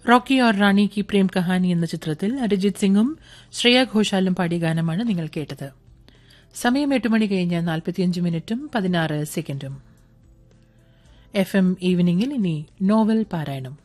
Rocky or റാണി കി പ്രേം കഹാനി എന്ന ചിത്രത്തിൽ അരിജിത് സിംഗും ശ്രേയ ഘോഷാലും പാടിയ ഗാനമാണ് നിങ്ങൾ കേട്ടത്. സമയം 8 മണി കഴിഞ്ഞ് 45 മിനിറ്റും 16 സെക്കൻഡും. FM ഈവനിംഗിൽ ഇനി നോവൽ പാരായണം.